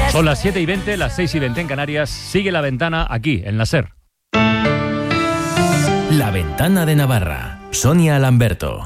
Son las 7:20, las 6:20 en Canarias. Sigue La Ventana aquí, en la SER. La Ventana de Navarra. Sonia Lamberto.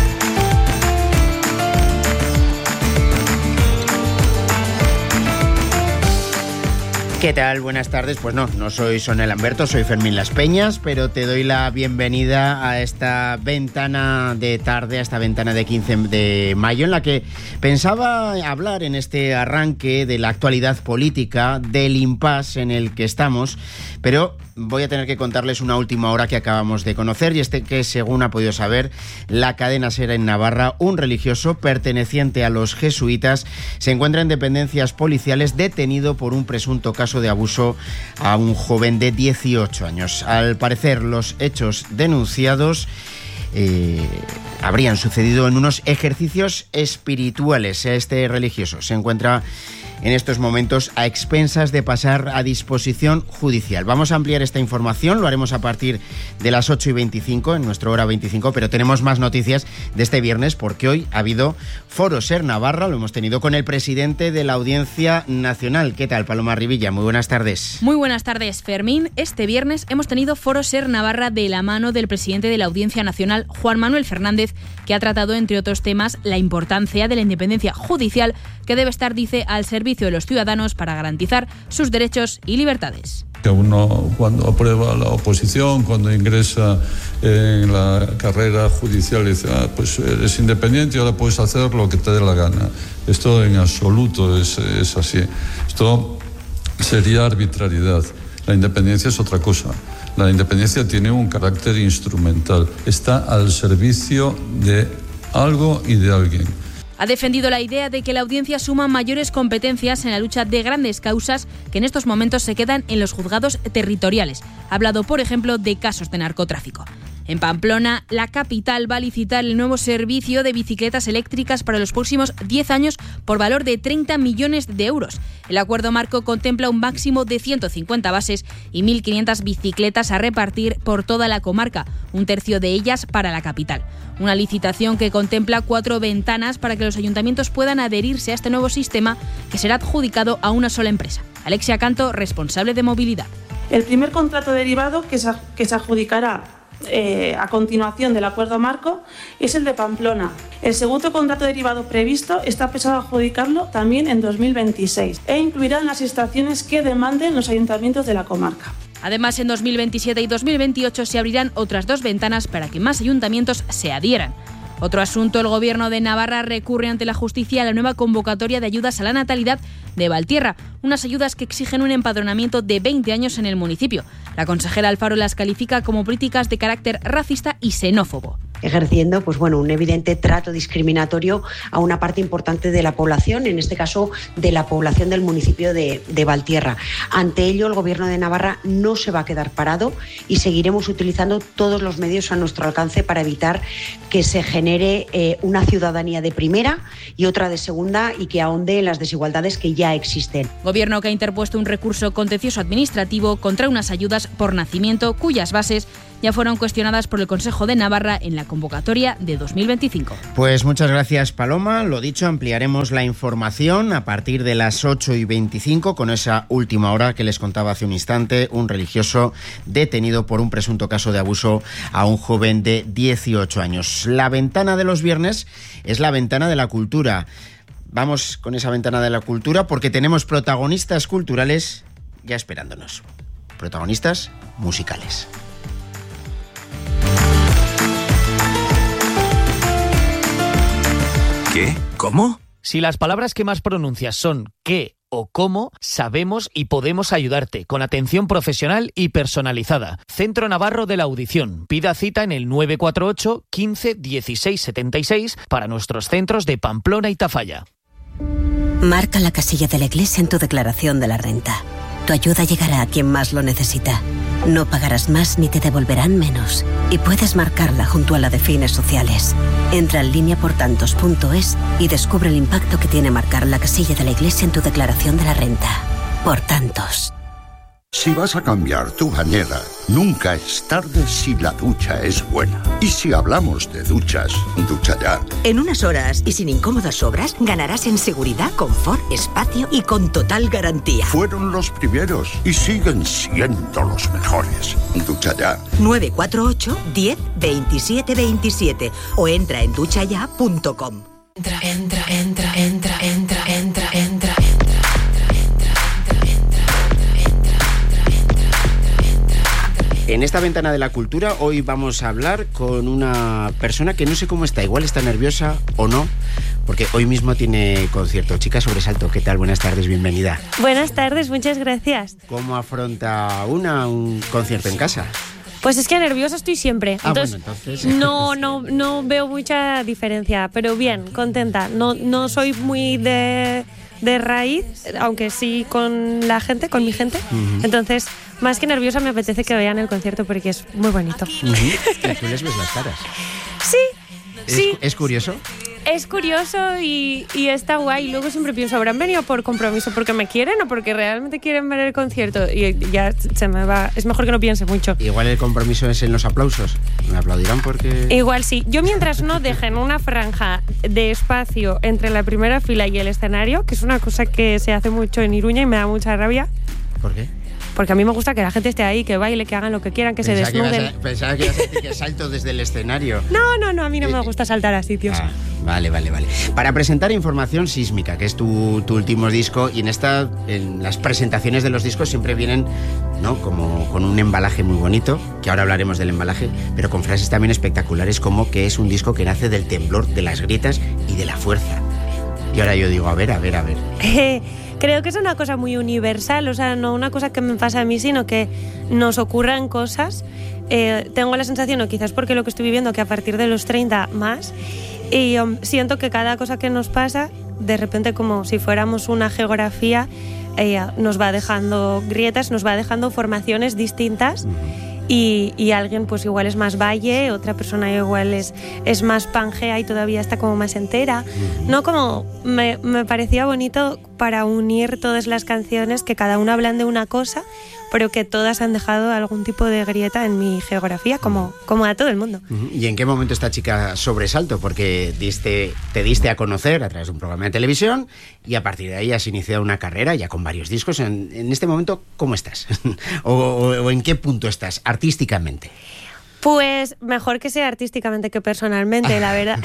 ¿Qué tal? Buenas tardes. Pues no soy Sonia Lamberto, soy Fermín Las Peñas, pero te doy la bienvenida a esta ventana de tarde, a esta ventana de 15 de mayo, en la que pensaba hablar en este arranque de la actualidad política, del impasse en el que estamos, pero voy a tener que contarles una última hora que acabamos de conocer, y que, según ha podido saber la cadena SER en Navarra, un religioso perteneciente a los jesuitas se encuentra en dependencias policiales detenido por un presunto caso de abuso a un joven de 18 años. Al parecer, los hechos denunciados habrían sucedido en unos ejercicios espirituales. Este religioso se encuentra en estos momentos a expensas de pasar a disposición judicial. Vamos a ampliar esta información, lo haremos a partir de las 8:25, en nuestra hora 25, pero tenemos más noticias de este viernes, porque hoy ha habido Foro SER Navarra, lo hemos tenido con el presidente de la Audiencia Nacional. ¿Qué tal, Paloma Rivilla? Muy buenas tardes. Muy buenas tardes, Fermín. Este viernes hemos tenido Foro SER Navarra de la mano del presidente de la Audiencia Nacional, Juan Manuel Fernández, que ha tratado, entre otros temas, la importancia de la independencia judicial, que debe estar, dice, al servicio de los ciudadanos para garantizar sus derechos y libertades. Que uno, cuando aprueba la oposición, cuando ingresa en la carrera judicial, dice, pues eres independiente y ahora puedes hacer lo que te dé la gana. Esto en absoluto es así. Esto sería arbitrariedad. La independencia es otra cosa. La independencia tiene un carácter instrumental. Está al servicio de algo y de alguien. Ha defendido la idea de que la audiencia suma mayores competencias en la lucha de grandes causas que en estos momentos se quedan en los juzgados territoriales. Ha hablado, por ejemplo, de casos de narcotráfico. En Pamplona, la capital va a licitar el nuevo servicio de bicicletas eléctricas para los próximos 10 años por valor de 30 millones de euros. El acuerdo marco contempla un máximo de 150 bases y 1.500 bicicletas a repartir por toda la comarca, un tercio de ellas para la capital. Una licitación que contempla 4 ventanas para que los ayuntamientos puedan adherirse a este nuevo sistema, que será adjudicado a una sola empresa. Alexia Canto, responsable de movilidad. El primer contrato derivado que se adjudicará a continuación del acuerdo marco es el de Pamplona. El segundo contrato derivado previsto está pensado adjudicarlo también en 2026 e incluirá las estaciones que demanden los ayuntamientos de la comarca. Además, en 2027 y 2028 se abrirán otras 2 ventanas para que más ayuntamientos se adhieran. Otro asunto, el Gobierno de Navarra recurre ante la justicia a la nueva convocatoria de ayudas a la natalidad de Valtierra, unas ayudas que exigen un empadronamiento de 20 años en el municipio. La consejera Alfaro las califica como políticas de carácter racista y xenófobo, ejerciendo un evidente trato discriminatorio a una parte importante de la población, en este caso de la población del municipio de Valtierra. Ante ello, el Gobierno de Navarra no se va a quedar parado y seguiremos utilizando todos los medios a nuestro alcance para evitar que se genere una ciudadanía de primera y otra de segunda, y que ahonde en las desigualdades que ya existen. Gobierno que ha interpuesto un recurso contencioso administrativo contra unas ayudas por nacimiento cuyas bases ya fueron cuestionadas por el Consejo de Navarra en la convocatoria de 2025. Pues muchas gracias, Paloma. Lo dicho, ampliaremos la información a partir de las 8:25 con esa última hora que les contaba hace un instante, un religioso detenido por un presunto caso de abuso a un joven de 18 años. La ventana de los viernes es la ventana de la cultura. Vamos con esa ventana de la cultura porque tenemos protagonistas culturales ya esperándonos. Protagonistas musicales. ¿Qué? ¿Cómo? Si las palabras que más pronuncias son qué o cómo, sabemos y podemos ayudarte con atención profesional y personalizada. Centro Navarro de la Audición. Pida cita en el 948 15 16 76 para nuestros centros de Pamplona y Tafalla. Marca la casilla de la Iglesia en tu declaración de la renta. Tu ayuda llegará a quien más lo necesita. No pagarás más ni te devolverán menos. Y puedes marcarla junto a la de fines sociales. Entra en lineaportantos.es y descubre el impacto que tiene marcar la casilla de la Iglesia en tu declaración de la renta. Por tantos. Si vas a cambiar tu bañera, nunca es tarde si la ducha es buena. Y si hablamos de duchas, Ducha Ya. En unas horas y sin incómodas obras, ganarás en seguridad, confort, espacio y con total garantía. Fueron los primeros y siguen siendo los mejores. Ducha Ya. 948 10 27 27 o entra en duchaya.com. Entra. En esta ventana de la cultura hoy vamos a hablar con una persona que no sé cómo está, igual está nerviosa o no, porque hoy mismo tiene concierto. Chica Sobresalto, ¿qué tal? Buenas tardes, bienvenida. Buenas tardes, muchas gracias. ¿Cómo afronta un concierto en casa? Pues es que nerviosa estoy siempre, entonces bueno, no veo mucha diferencia, pero bien, contenta. No soy muy de raíz, aunque sí con la gente, con mi gente. Entonces, más que nerviosa, me apetece que vean el concierto porque es muy bonito. ¿Y tú les ves las caras? Sí. ¿Es curioso? Es curioso y está guay. Luego siempre pienso, ¿habrán venido por compromiso porque me quieren o porque realmente quieren ver el concierto? Y ya se me va. Es mejor que no piense mucho. Igual el compromiso es en los aplausos. Me aplaudirán porque... Igual sí. Yo mientras no dejen una franja de espacio entre la primera fila y el escenario, que es una cosa que se hace mucho en Iruña y me da mucha rabia. ¿Por qué? Porque a mí me gusta que la gente esté ahí, que baile, que hagan lo que quieran, que se desnuden. Pensaba que ibas a decir que salto desde el escenario. No, a mí no me gusta saltar a sitios. Vale. Para presentar Información Sísmica, que es tu último disco, y en las presentaciones de los discos siempre vienen, ¿no?, como con un embalaje muy bonito, que ahora hablaremos del embalaje, pero con frases también espectaculares como que es un disco que nace del temblor, de las grietas y de la fuerza. Y ahora yo digo, a ver. Creo que es una cosa muy universal, o sea, no una cosa que me pasa a mí, sino que nos ocurran cosas. Tengo la sensación, o quizás porque lo que estoy viviendo, que a partir de los 30 más, y siento que cada cosa que nos pasa, de repente como si fuéramos una geografía, nos va dejando grietas, nos va dejando formaciones distintas. Y alguien pues igual es más valle, otra persona igual es más pangea y todavía está como más entera. No, como me parecía bonito para unir todas las canciones, que cada una hablan de una cosa, pero que todas han dejado algún tipo de grieta en mi geografía, como a todo el mundo. ¿Y en qué momento esta Chica Sobresalto? Porque te diste a conocer a través de un programa de televisión y a partir de ahí has iniciado una carrera ya con varios discos. En este momento, ¿cómo estás? ¿O en qué punto estás artísticamente? Pues mejor que sea artísticamente que personalmente, la verdad.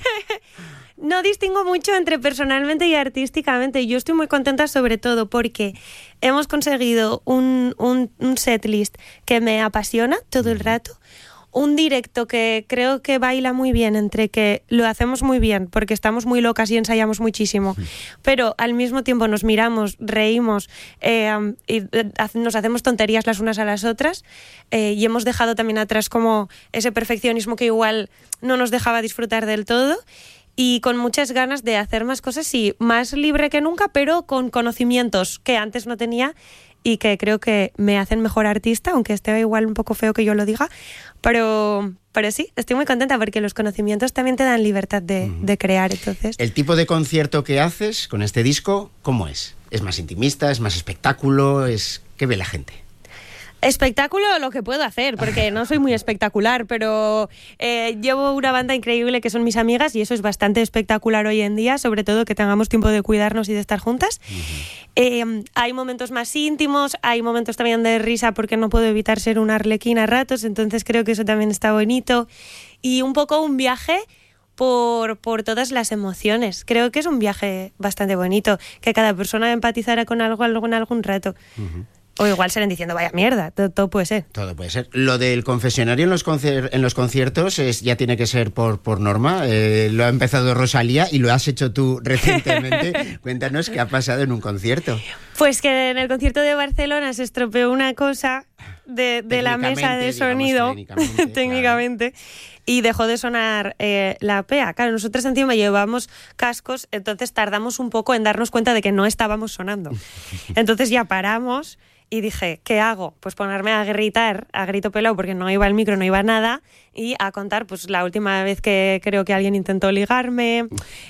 No distingo mucho entre personalmente y artísticamente. Yo estoy muy contenta sobre todo porque hemos conseguido un setlist que me apasiona todo el rato. Un directo que creo que baila muy bien, entre que lo hacemos muy bien porque estamos muy locas y ensayamos muchísimo, pero al mismo tiempo nos miramos, reímos y nos hacemos tonterías las unas a las otras, y hemos dejado también atrás como ese perfeccionismo que igual no nos dejaba disfrutar del todo. Y con muchas ganas de hacer más cosas y más libre que nunca, pero con conocimientos que antes no tenía y que creo que me hacen mejor artista, aunque esté igual un poco feo que yo lo diga, pero sí, estoy muy contenta porque los conocimientos también te dan libertad de crear. Entonces, ¿el tipo de concierto que haces con este disco, cómo es? ¿Es más intimista? ¿Es más espectáculo? ¿Qué ve la gente? Espectáculo lo que puedo hacer, porque no soy muy espectacular, pero llevo una banda increíble que son mis amigas y eso es bastante espectacular hoy en día, sobre todo que tengamos tiempo de cuidarnos y de estar juntas. Hay momentos más íntimos, hay momentos también de risa porque no puedo evitar ser una arlequina a ratos, entonces creo que eso también está bonito. Y un poco un viaje por todas las emociones. Creo que es un viaje bastante bonito, que cada persona empatizara con algo en algún rato. O igual salen diciendo, vaya mierda, todo puede ser. Todo puede ser. Lo del confesionario en los conciertos ya tiene que ser por norma. Lo ha empezado Rosalía y lo has hecho tú recientemente. Cuéntanos qué ha pasado en un concierto. Pues que en el concierto de Barcelona se estropeó una cosa de la mesa de sonido, técnicamente, claro. Y dejó de sonar la PEA. Claro, nosotros encima llevamos cascos, entonces tardamos un poco en darnos cuenta de que no estábamos sonando. Entonces ya paramos y dije, ¿qué hago? Pues ponerme a gritar, a grito pelado, porque no iba el micro, no iba nada, y a contar pues la última vez que creo que alguien intentó ligarme,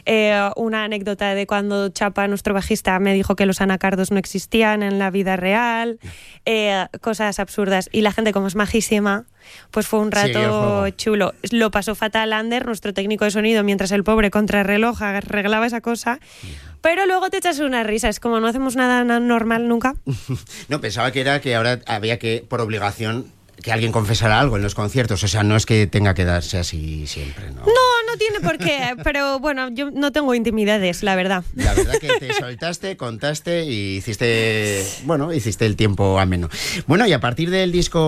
una anécdota de cuando Chapa, nuestro bajista, me dijo que los anacardos no existían en la vida real, cosas absurdas. Y la gente, como es majísima, pues fue un rato chulo. Lo pasó fatal Ander, nuestro técnico de sonido, mientras el pobre contrarreloj arreglaba esa cosa. Pero luego te echas una risa, es como no hacemos nada normal nunca. No, pensaba que era que ahora había que, por obligación, que alguien confesara algo en los conciertos. O sea, no es que tenga que darse así siempre, ¿no? No tiene por qué, pero bueno, yo no tengo intimidades, la verdad. La verdad que te soltaste, contaste y hiciste el tiempo ameno. Bueno, y a partir del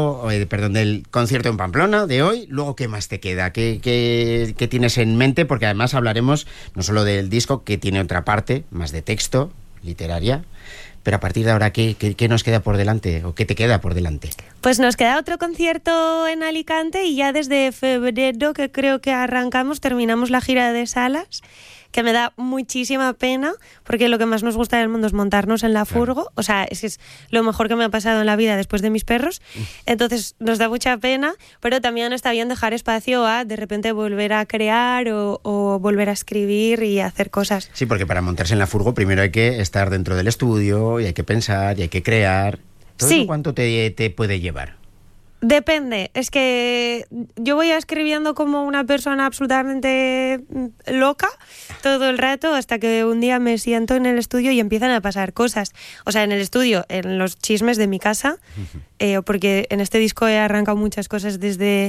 del concierto en Pamplona de hoy, luego, ¿qué más te queda? ¿Qué tienes en mente? Porque además hablaremos no solo del disco, que tiene otra parte, más de texto, literaria, pero a partir de ahora, ¿qué nos queda por delante? ¿O qué te queda por delante? Pues nos queda otro concierto en Alicante y ya desde febrero, que creo que arrancamos, terminamos la gira de salas, que me da muchísima pena, porque lo que más nos gusta del mundo es montarnos en la furgo. O sea, es lo mejor que me ha pasado en la vida después de mis perros. Entonces nos da mucha pena, pero también está bien dejar espacio a de repente volver a crear o volver a escribir y hacer cosas. Sí, porque para montarse en la furgo primero hay que estar dentro del estudio y hay que pensar y hay que crear. ¿Todo eso cuánto te puede llevar? Depende, es que yo voy escribiendo como una persona absolutamente loca todo el rato hasta que un día me siento en el estudio y empiezan a pasar cosas. O sea, en el estudio, en los chismes de mi casa, porque en este disco he arrancado muchas cosas desde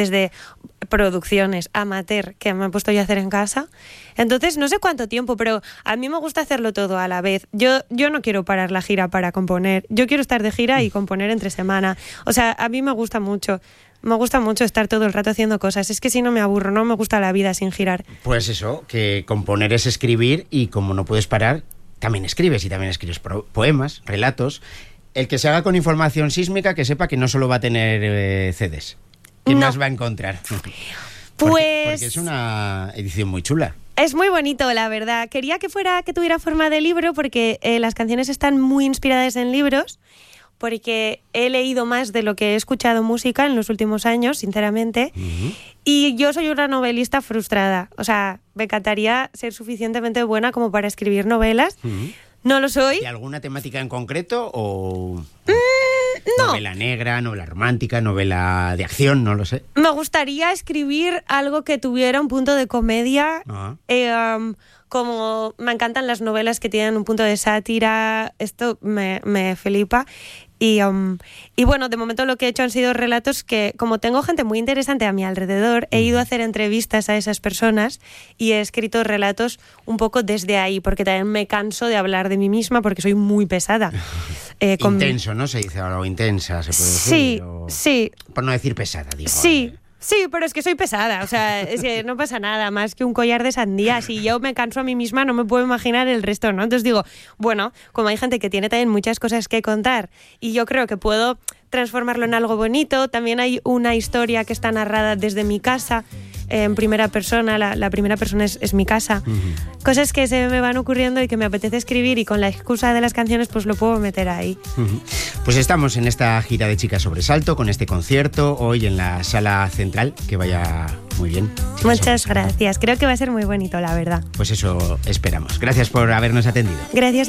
producciones amateur que me he puesto yo a hacer en casa. Entonces, no sé cuánto tiempo, pero a mí me gusta hacerlo todo a la vez. Yo no quiero parar la gira para componer. Yo quiero estar de gira y componer entre semana. O sea, a mí me gusta mucho. Me gusta mucho estar todo el rato haciendo cosas. Es que si no me aburro, no me gusta la vida sin girar. Pues eso, que componer es escribir y como no puedes parar, también escribes y también escribes poemas, relatos. El que se haga con información sísmica, que sepa que no solo va a tener CDs. ¿Qué más va a encontrar? Porque es una edición muy chula. Es muy bonito, la verdad. Quería que tuviera forma de libro porque las canciones están muy inspiradas en libros, porque he leído más de lo que he escuchado música en los últimos años, sinceramente. Y yo soy una novelista frustrada. O sea, me encantaría ser suficientemente buena como para escribir novelas. No lo soy. ¿Y alguna temática en concreto o...? No. Novela negra, novela romántica, novela de acción, no lo sé. Me gustaría escribir algo que tuviera un punto de comedia. Como me encantan las novelas que tienen un punto de sátira, esto me flipa. Y bueno, de momento lo que he hecho han sido relatos que, como tengo gente muy interesante a mi alrededor, he ido a hacer entrevistas a esas personas y he escrito relatos un poco desde ahí, porque también me canso de hablar de mí misma porque soy muy pesada. Intenso, ¿no? Se dice ahora, o intensa, se puede decir. Sí. Por no decir pesada, digo. Sí, pero es que soy pesada, o sea, es que no pasa nada más que un collar de sandías y yo me canso a mí misma, no me puedo imaginar el resto, ¿no? Entonces digo, bueno, como hay gente que tiene también muchas cosas que contar y yo creo que puedo transformarlo en algo bonito, también hay una historia que está narrada desde mi casa, en primera persona, la primera persona es mi casa. Cosas que se me van ocurriendo y que me apetece escribir y con la excusa de las canciones pues lo puedo meter ahí. Pues estamos en esta gira de Chicas Sobresalto con este concierto hoy en la Sala Central, que vaya muy bien. Muchas gracias, creo que va a ser muy bonito, la verdad. Pues eso esperamos. Gracias por habernos atendido. Gracias.